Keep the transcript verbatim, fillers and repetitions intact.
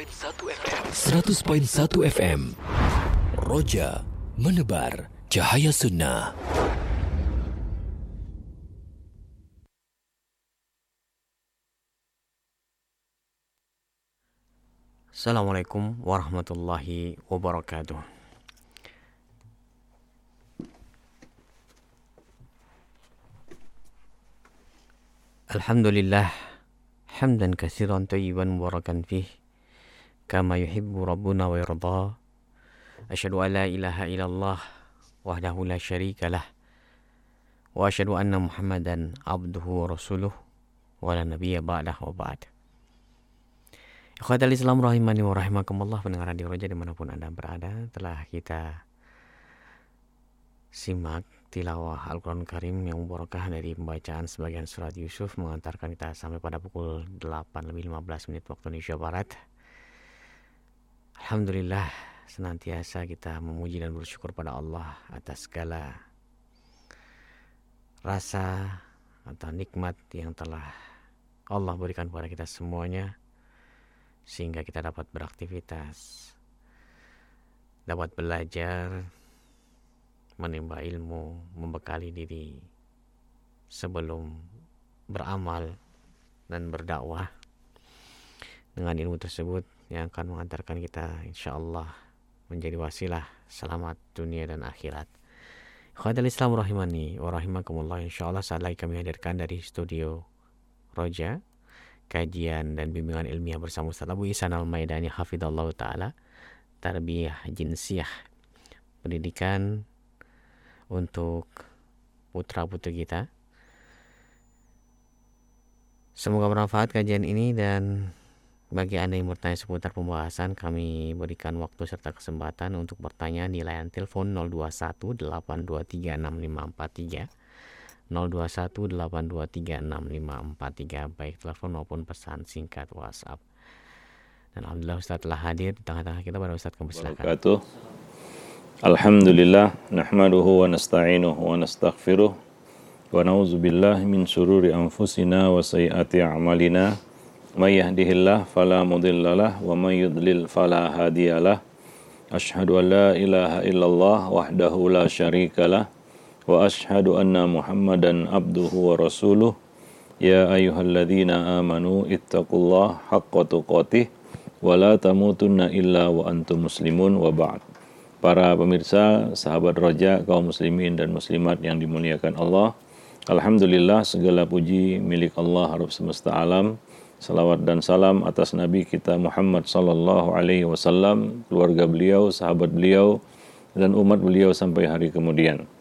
seratus koma satu F M. Roja menebar cahaya sunnah. Assalamualaikum warahmatullahi wabarakatuh. Alhamdulillah, hamdan katsiran thayyiban mubarakan fih, kama yuhibbu rabbuna wa yarda. Asyhadu an la ilaha illallah wahdahu la syarikalah, wa asyhadu anna Muhammadan abduhu wa rasuluh wa la nabiyya ba'dah wa ba'd. Ikhwatal Islam rahimani wa rahimakumullah, pendengar Radio Roja dimanapun Anda berada, telah kita simak tilawah Al-Quran Karim yang mubarakah dari pembacaan sebagian surat Yusuf, mengantarkan kita sampai pada pukul delapan lebih lima belas menit waktu Indonesia Barat. Alhamdulillah, senantiasa kita memuji dan bersyukur pada Allah atas segala rasa atau nikmat yang telah Allah berikan kepada kita semuanya, sehingga kita dapat beraktivitas, dapat belajar, menimba ilmu, membekali diri sebelum beramal dan berdakwah dengan ilmu tersebut yang akan mengantarkan kita insyaallah menjadi wasilah selamat dunia dan akhirat. Ikhwatal Islam rahimani wa rahimakumullah, insyaallah saat lagi kami hadirkan dari studio Roja kajian dan bimbingan ilmiah bersama Ustaz Abu Ihsan Al-Maidani hafidhallahu taala, tarbiyah jinsiyah, pendidikan untuk putra-putri kita. Semoga bermanfaat kajian ini, dan bagi Anda yang bertanya seputar pembahasan, kami berikan waktu serta kesempatan untuk bertanya di layanan telepon nol dua satu delapan dua tiga enam lima empat tiga, nol dua satu delapan dua tiga enam lima empat tiga, baik telepon maupun pesan singkat WhatsApp. Dan alhamdulillah Ustaz telah hadir di tengah-tengah kita. Pada Ustaz, kami silakan. Alhamdulillah, nahmaduhu wa nasta'inuhu wa nastaghfiruh wa na'udzu billahi min syururi anfusina wa sayyiati a'malina. May yahdihillahu fala mudhillalah wa may yudlil fala hadiyalah. Asyhadu an la ilaha illallah wahdahu la syarikalah wa asyhadu anna Muhammadan abduhu wa rasuluh. Ya ayyuhalladzina amanu ittaqullaha haqqa tuqatih wa la tamutunna illa wa antum muslimun, wa ba'd. Para pemirsa, sahabat Roja, kaum muslimin dan muslimat yang dimuliakan Allah, alhamdulillah segala puji milik Allah Rabb semesta alam. Salawat dan salam atas Nabi kita Muhammad sallallahu alaihi wasallam, keluarga beliau, sahabat beliau, dan umat beliau sampai hari kemudian.